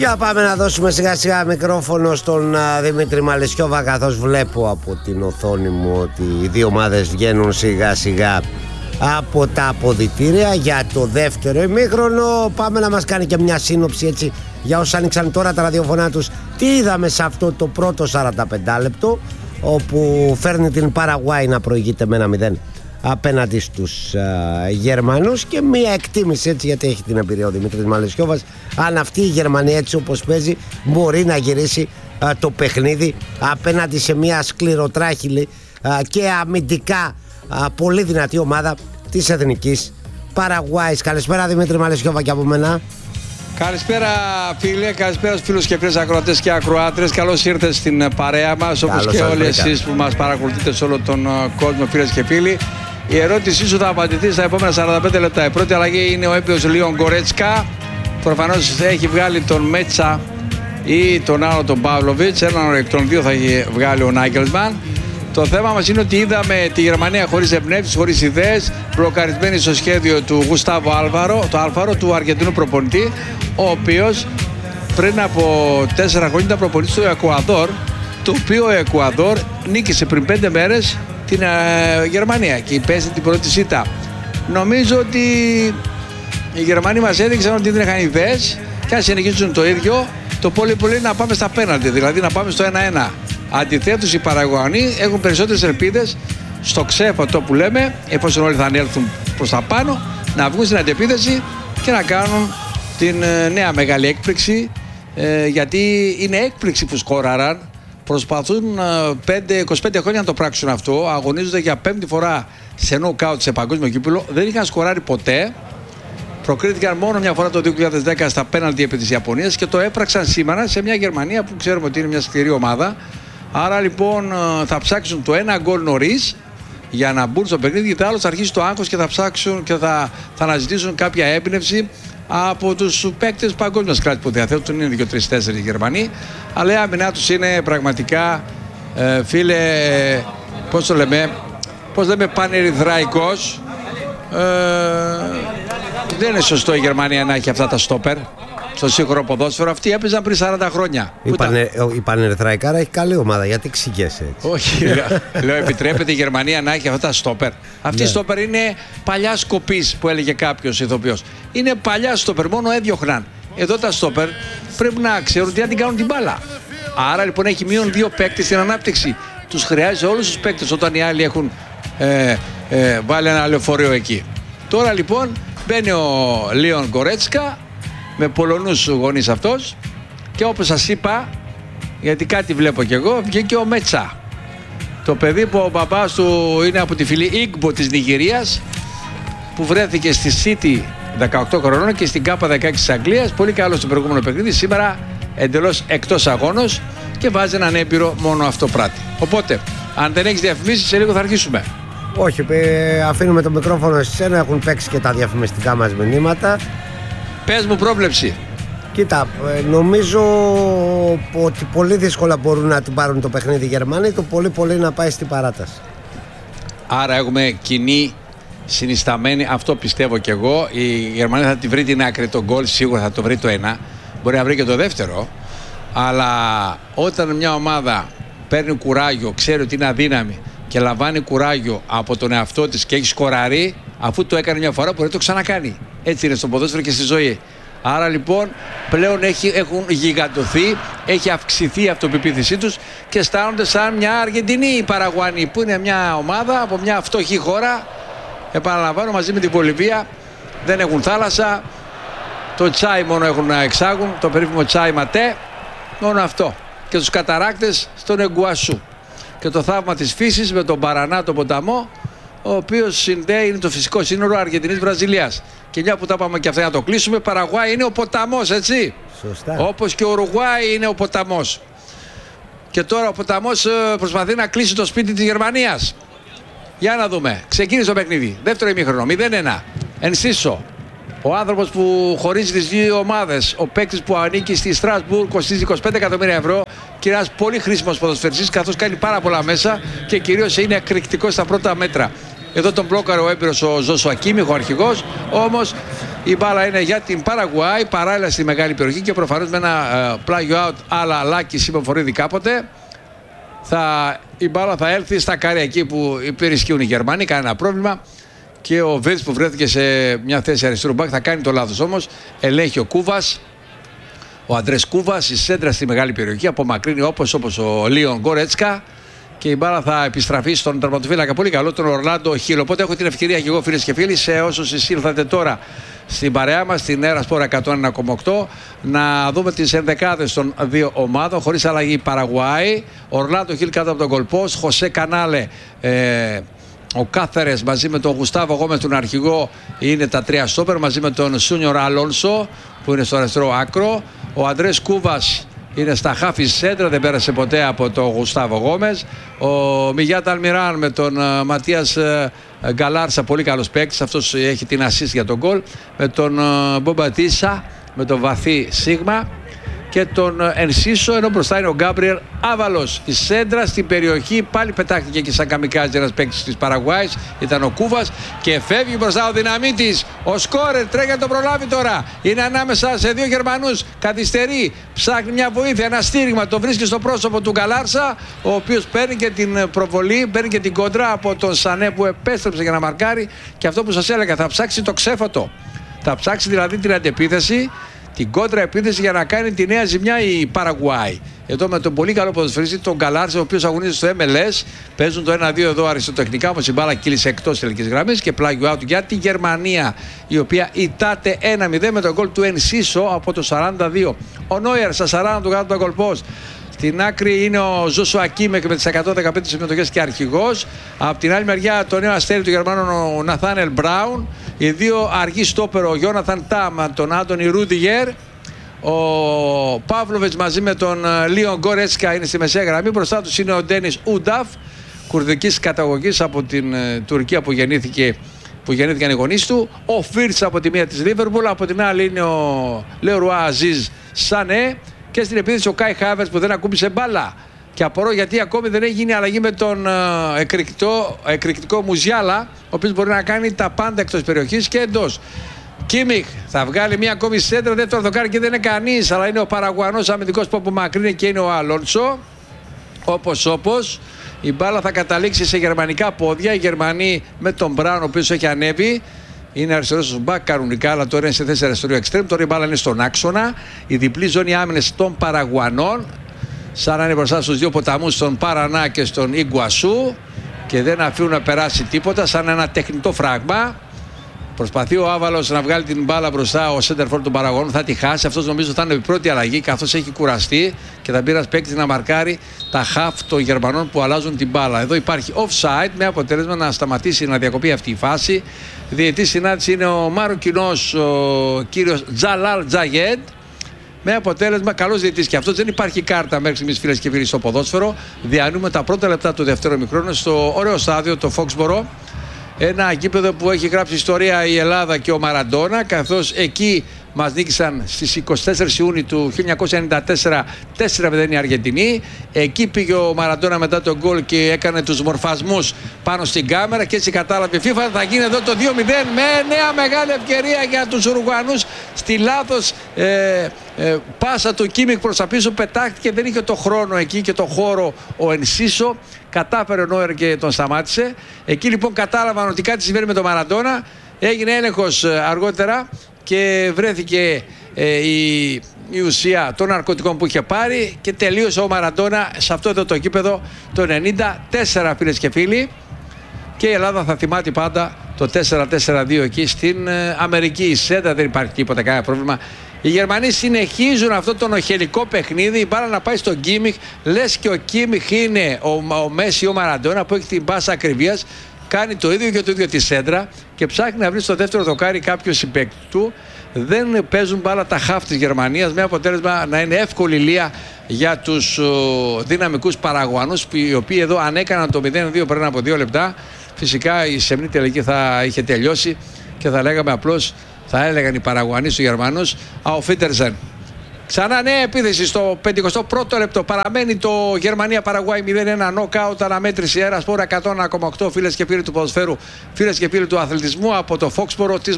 Για πάμε να δώσουμε σιγά σιγά μικρόφωνο στον Δημήτρη Μαλαισιώβα, καθώς βλέπω από την οθόνη μου ότι οι δύο ομάδες βγαίνουν σιγά σιγά από τα αποδυτήρια για το δεύτερο ημίχρονο. Πάμε να μας κάνει και μια σύνοψη έτσι για όσους άνοιξαν τώρα τα ραδιοφωνά τους. Τι είδαμε σε αυτό το πρώτο 45 λεπτό, όπου φέρνει την Παραγουάη να προηγείται με 1-0 απέναντι στους Γερμανούς, και μια εκτίμηση έτσι, γιατί έχει την εμπειρία ο Δημήτρης Μαλαισιώβας, αν αυτή η Γερμανία έτσι όπως παίζει μπορεί να γυρίσει το παιχνίδι απέναντι σε μια σκληροτράχυλη και αμυντικά πολύ δυνατή ομάδα της Εθνικής Παραγουάης. Καλησπέρα Δημήτρη Μαλαισιώβα και από μένα. Καλησπέρα φίλε, καλησπέρα στους φίλους και φίλες ακροατές και ακροάτρες. Καλώς ήρθατε στην παρέα μας, όπως και όλοι εσείς που μας παρακολουθείτε σε όλο τον κόσμο, φίλες και φίλοι. Η ερώτησή σου θα απαντηθεί στα επόμενα 45 λεπτά. Η πρώτη αλλαγή είναι ο έμπειρος Λίον Γκορέτσκα. Προφανώς έχει βγάλει τον Μέτσα ή τον άλλο τον Παύλοβιτς. Έναν εκ των δύο θα έχει βγάλει ο Νάγκελσμαν. Το θέμα μας είναι ότι είδαμε τη Γερμανία χωρίς εμπνεύσεις, χωρίς ιδέες, μπλοκαρισμένη στο σχέδιο του Γουστάβο Άλβαρο, του Αργεντινού προπονητή, ο οποίος πριν από 4 χρόνια ήταν προπονητής του Εκουαδόρ, το οποίο ο Εκουαδόρ νίκησε πριν 5 μέρες την Γερμανία και υπέστη την πρώτη σίτα. Νομίζω ότι οι Γερμανοί μας έδειξαν ότι δεν είχαν ιδέες και αν συνεχίσουν το ίδιο, το πολύ να πάμε στα πέναλτι, δηλαδή να πάμε στο 1-1. Αντιθέτως οι Παραγουανοί έχουν περισσότερες ελπίδες στο ξέφατο που λέμε, εφόσον όλοι θα ανέλθουν προς τα πάνω, να βγουν στην αντεπίθεση και να κάνουν την νέα μεγάλη έκπληξη, γιατί είναι έκπληξη που σκόραραν. Προσπαθούν 25 χρόνια να το πράξουν αυτό, αγωνίζονται για 5η φορά σε νοκάουτ σε παγκόσμιο κύπελλο, δεν είχαν σκοράρει ποτέ. Προκρίθηκαν μόνο μια φορά το 2010 στα πέναλτι επί της Ιαπωνίας και το έπραξαν σήμερα σε μια Γερμανία που ξέρουμε ότι είναι μια σκληρή ομάδα. Άρα λοιπόν θα ψάξουν το ένα γκολ νωρίς για να μπουν στο παιχνίδι, γιατί άλλο θα αρχίσει το άγχος και θα ψάξουν και θα αναζητήσουν κάποια έμπνευση από τους παίκτες παγκόσμιας κράτης που διαθέτουν. Είναι 2-3-4 οι Γερμανοί, αλλά η άμυνά τους είναι πραγματικά φίλε, πώς λέμε πανερυθραϊκός. Δεν είναι σωστό η Γερμανία να έχει αυτά τα στόπερ στο σύγχρονο ποδόσφαιρο. Αυτοί έπαιζαν πριν 40 χρόνια. Η Πανερυθραϊκάρα έχει καλή ομάδα, γιατί ξηγέσαι έτσι? Όχι, λέω επιτρέπεται η Γερμανία να έχει αυτά τα στόπερ. Αυτή η στόπερ είναι παλιά σκοπής που έλεγε κάποιος ηθοποιός. Είναι παλιά στόπερ, μόνο έδιωχναν. Εδώ τα στόπερ πρέπει να ξέρουν τι να την κάνουν την μπάλα. Άρα λοιπόν έχει μείον 2 παίκτες στην ανάπτυξη. Τους χρειάζεται όλους τους παίκτες όταν οι άλλοι έχουν βάλει ένα λεωφορείο εκεί. Τώρα λοιπόν μπαίνει ο Λίον Γκορέτσκα, με Πολωνούς γονείς αυτός, και όπως σας είπα, γιατί κάτι βλέπω κι εγώ, βγήκε ο Μέτσα. Το παιδί που ο μπαμπάς του είναι από τη φυλή Ίγκμπο της Νιγηρίας, που βρέθηκε στη City 18 χρονών και στην ΚΑΠΑ 16 της Αγγλίας. Πολύ καλό στο προηγούμενο παιχνίδι, σήμερα εντελώς εκτός αγώνος και βάζει έναν έμπειρο μόνο αυτό πράτη. Οπότε, αν δεν έχεις διαφημίσεις, σε λίγο θα αρχίσουμε. Όχι, αφήνουμε το μικρόφωνο σε σένα, έχουν παίξει και τα διαφημιστικά μας μηνύματα. Πες μου πρόβλεψη. Κοίτα, νομίζω ότι πολύ δύσκολα μπορούν να την πάρουν το παιχνίδι οι Γερμανοί, το πολύ να πάει στην παράταση. Άρα έχουμε κοινή συνισταμένη, αυτό πιστεύω κι εγώ. Η Γερμανία θα τη βρει την άκρη, το γκολ σίγουρα θα το βρει το ένα, μπορεί να βρει και το δεύτερο, αλλά όταν μια ομάδα παίρνει κουράγιο, ξέρει ότι είναι αδύναμη και λαμβάνει κουράγιο από τον εαυτό της και έχει σκοράρει, αφού το έκανε μια φορά μπορεί να το ξανακάνει. Έτσι είναι στο ποδόσφαιρο και στη ζωή. Άρα λοιπόν πλέον έχουν γιγαντωθεί, έχει αυξηθεί η αυτοπεποίθησή τους και αισθάνονται σαν μια Αργεντινή οι Παραγουανοί, που είναι μια ομάδα από μια φτωχή χώρα. Επαναλαμβάνω, μαζί με την Βολιβία, δεν έχουν θάλασσα, το τσάι μόνο έχουν να εξάγουν, το περίφημο τσάι ματέ, μόνο αυτό. Και τους καταράκτες στον Εγκουασού. Και το θαύμα της φύσης με τον Παρανά, τον ποταμό, ο οποίος συνδέει, είναι το φυσικό σύνορο Αργεντινής-Βραζιλίας. Και μια που τα πάμε και αυτά να το κλείσουμε, Παραγουάη είναι ο ποταμός, έτσι. Σωστά. Όπως και ο Ουρουγουάη είναι ο ποταμός. Και τώρα ο ποταμός προσπαθεί να κλείσει το σπίτι της Γερμανίας. Για να δούμε. Ξεκίνησε το παιχνίδι. Δεύτερο ημίχρονο, 0-1. Ενσίσο. Ο άνθρωπος που χωρίζει τις δύο ομάδες, ο παίκτης που ανήκει στη Στρασβούργκ, κοστίζει 25 εκατομμύρια ευρώ και ένας πολύ χρήσιμος ποδοσφαιριστής, καθώς κάνει πάρα πολλά μέσα και κυρίως είναι εκρηκτικός στα πρώτα μέτρα. Εδώ τον μπλόκαρε ο έμπειρος ο Ζωσουακίμι, ο αρχηγός, όμως Η μπάλα είναι για την Παραγουάη, παράλληλα στη μεγάλη περιοχή και προφανώς με ένα πλάγιο out αλλά Λάκη Σιμωφορίδη κάποτε. Η μπάλα θα έλθει στα κάρια εκεί που υπερισχύουν οι Γερμανοί, κανένα πρόβλημα. Και ο Βέτς που βρέθηκε σε μια θέση αριστερού μπακ θα κάνει το λάθος όμως. Ελέγχει ο Κούβας, ο Αντρές Κούβας, η σέντρα στη μεγάλη περιοχή, απομακρύνει όπως ο Λίον Γκορέτσκα. Και η μπάλα θα επιστραφεί στον τερματοφύλακα πολύ καλό, τον Ορλάντο Χίλ. Οπότε έχω την ευκαιρία και εγώ, φίλες και φίλοι, σε όσους εισήλθατε τώρα στην παρέα μας, στην Έρα Σπορ 101,8, να δούμε τις ενδεκάδες των δύο ομάδων. Χωρίς αλλαγή Παραγουάη, Ορλάντο Χίλ κάτω από τον γκολπόστ, Χωσέ Κανάλε, ο Κάθερες μαζί με τον Γουστάβο Γόμες, τον αρχηγό, είναι τα τρία στόπερ, μαζί με τον Σούνιορ Αλόνσο που είναι στο αριστερό άκρο. Ο Αντρές Κούβας είναι στα χάφη σέντρα, δεν πέρασε ποτέ από τον Γουστάβο Γόμες. Ο Μιγιάτ Αλμιράν με τον Ματίας Γκαλάρσα, πολύ καλός παίκτης, αυτός έχει την assist για τον γκολ. Με τον Μπομπατίσα, με τον βαθύ σίγμα και τον Ενσίσο, ενώ μπροστά είναι ο Γκάμπριελ Άβαλος. Η σέντρα στην περιοχή πάλι πετάχτηκε και σαν καμικάζι ένας παίκτης της Παραγουάης, ήταν ο Κούβας και φεύγει μπροστά ο Δυναμίτης. Ο σκόρερ τρέχει να τον προλάβει τώρα. Είναι ανάμεσα σε δύο Γερμανούς, καθυστερεί, ψάχνει μια βοήθεια, ένα στήριγμα, το βρίσκει στο πρόσωπο του Γκαλάρσα, ο οποίος παίρνει και την προβολή, παίρνει και την κόντρα από τον Σανέ που επέστρεψε για να μαρκάρει. Και αυτό που σας έλεγα, θα ψάξει το ξέφωτο. Θα ψάξει δηλαδή την αντεπίθεση, την κόντρα επίθεση για να κάνει τη νέα ζημιά η Παραγουάη. Εδώ με τον πολύ καλό ποδοσφαιριστή, τον Γκαλάρσα, ο οποίος αγωνίζεται στο MLS. Παίζουν το 1-2 εδώ αριστοτεχνικά, όμως η μπάλα κύλησε εκτός τελικής γραμμής και πλάγιο out για τη Γερμανία, η οποία ητάται 1-0 με τον γκολ του Ενσίσο από το 42. Ο Νόιερ στα 40 του κάτω τον γκολ post. Στην άκρη είναι ο Ζώσουα Κίμεκ με τις 115 συμμετοχές και αρχηγός. Από την άλλη μεριά το νέο αστέρι του Γερμανού, ο Ναθάνελ Μπράουν. Οι δύο αργοί στόπερ, ο Γιόναθαν Τάμ, τον Άντονι Ρούντιγερ. Ο Παύλοβιτς μαζί με τον Λίον Γκορέτσκα είναι στη μεσαία γραμμή. Μπροστά τους είναι ο Ντένις Ούνταφ, κουρδικής καταγωγής από την Τουρκία που γεννήθηκαν οι γονείς του. Ο Φίρτς από τη μία της Λίβερπουλ, από την άλλη είναι ο Λεωρουά Αζίζ Σανέ. Και στην επίθεση ο Κάι Χάβερτς που δεν ακούμπησε μπάλα. Και απορώ γιατί ακόμη δεν έχει γίνει αλλαγή με τον εκρηκτικό Μουζιάλα, ο οποίος μπορεί να κάνει τα πάντα εκτός περιοχής και εντός. Κίμιχ θα βγάλει μία ακόμη σέντρα, δεν το ορθοκάρει και δεν είναι κανείς, αλλά είναι ο Παραγουανός αμυντικός που απομακρύνει και είναι ο Αλόνσο. Όπως η μπάλα θα καταλήξει σε γερμανικά πόδια. Οι Γερμανοί με τον Μπράουν, ο οποίος έχει ανέβει. Είναι αριστερός στους μπακ κανονικά, αλλά τώρα είναι σε θέση αριστερού εξτρέμ. Τώρα η μπάλα είναι στον άξονα. Η διπλή ζώνη άμυνες των Παραγουανών, σαν να είναι μπροστά στους δύο ποταμούς, στον Παρανά και στον Ιγκουασού, και δεν αφήνουν να περάσει τίποτα, σαν ένα τεχνητό φράγμα. Προσπαθεί ο Άβαλος να βγάλει την μπάλα μπροστά, ο σέντερφορ των Παραγουανών θα τη χάσει. Αυτός νομίζω θα είναι η πρώτη αλλαγή, καθώς έχει κουραστεί και θα μπει ένας παίκτης να μαρκάρει τα χαφ των Γερμανών που αλλάζουν την μπάλα. Εδώ υπάρχει offside με αποτέλεσμα να σταματήσει, να διακοπεί αυτή η φάση. Διαιτής συνάντηση είναι ο Μαροκινός, ο κύριος Τζαλάλ Τζαγέντ. Με αποτέλεσμα, καλός διαιτητής και αυτός, δεν υπάρχει κάρτα μέχρι στιγμής, φίλες και φίλοι, στο ποδόσφαιρο. Διανύουμε τα πρώτα λεπτά του δεύτερου ημιχρόνου στο ωραίο στάδιο, το Foxborough. Ένα γήπεδο που έχει γράψει ιστορία η Ελλάδα και ο Μαραντόνα, καθώς εκεί μας νίκησαν στις 24 Ιούνιου του 1994 4-0 οι Αργεντινοί. Εκεί πήγε ο Μαραντόνα μετά τον γκολ και έκανε τους μορφασμούς πάνω στην κάμερα και έτσι κατάλαβε η FIFA. Θα γίνει εδώ το 2-0 με νέα μεγάλη ευκαιρία για τους Ουρουγουανούς. Στη λάθος πάσα του Κίμικ προς τα πίσω πετάχτηκε, δεν είχε το χρόνο εκεί και το χώρο ο Ενσίσο. Κατάφερε ο Νόιερ και τον σταμάτησε. Εκεί λοιπόν κατάλαβαν ότι κάτι συμβαίνει με τον Μαραντόνα. Έγινε έλεγχος αργότερα και βρέθηκε η ουσία των ναρκωτικών που είχε πάρει και τελείωσε ο Μαραντόνα σε αυτό εδώ το γήπεδο το 94, φίλες και φίλοι. Και η Ελλάδα θα θυμάται πάντα το 4-4-2 εκεί στην Αμερική. Η ΣΕΔΑ, δεν υπάρχει τίποτα, κανένα πρόβλημα. Οι Γερμανοί συνεχίζουν αυτό το νοχελικό παιχνίδι. Η μπάλα να πάει στον Κίμιχ. Λες και ο Κίμιχ είναι ο Μέση, ο Μαραντόνα που έχει την πάσα ακριβίας. Κάνει το ίδιο και το ίδιο τη σέντρα και ψάχνει να βρει στο δεύτερο δοκάρι κάποιο συμπαίκτη του. Δεν παίζουν μπάλα τα χαφ της Γερμανίας, με αποτέλεσμα να είναι εύκολη λία για τους δυναμικούς Παραγουανούς, οι οποίοι εδώ ανέκαναν το 0-2 πριν από 2 λεπτά. Φυσικά η σεμνή τελική θα είχε τελειώσει και θα λέγαμε απλώς, θα έλεγαν οι Παραγουανοί στους Γερμανούς, «Auf Wiedersehen». Ξανά νέα επίθεση στο 51ο λεπτό. Παραμένει το Γερμανία-Παραγουάη 0-1 νοκάουτ, αναμέτρηση Έρα Σπορ 101,8, φίλες και φίλοι του ποδοσφαίρου, φίλες και φίλοι του αθλητισμού από το Foxborough της